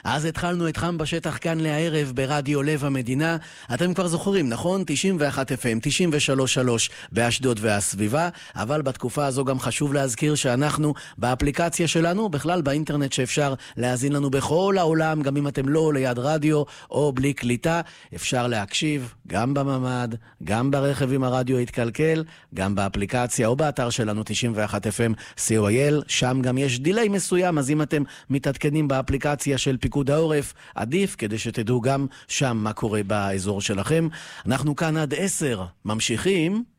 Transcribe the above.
אז התחלנו את חם בשטח כאן לערב ברדיו לב המדינה. אתם כבר זוכרים, נכון? 91 FM, 93.3 באשדוד והסביבה, אבל בתקופה הזו גם חשוב להזכיר שאנחנו באפליקציה שלנו, בכלל באינטרנט שאפשר להאזין לנו בכל העולם, גם אם אתם לא ליד רדיו או בלי קליטה, אפשר להקשיב גם בממד, גם ברכב עם הרדיו התקלקל, גם באפליקציה או באתר שלנו 91 FM COIL, שם גם יש דילי מסוים, אז אם אתם מתעדכנים באפליקציה של פיקוד העורף, עדיף כדי שתדעו גם שם מה קורה באזור שלכם. אנחנו כאן עד 10, ממשיכים.